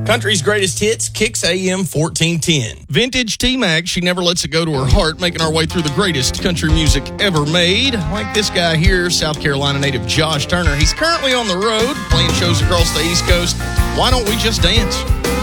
Country's greatest hits, Kicks AM 1410. Vintage T-Mac, she never lets it go to her heart, making our way through the greatest country music ever made. Like this guy here, South Carolina native Josh Turner. He's currently on the road, playing shows across the East Coast. Why don't we just dance?